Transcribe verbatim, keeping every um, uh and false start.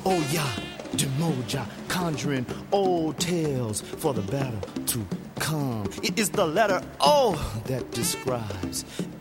Oh, yeah, Demoja, conjuring old tales for the battle to come. It is the letter O that describes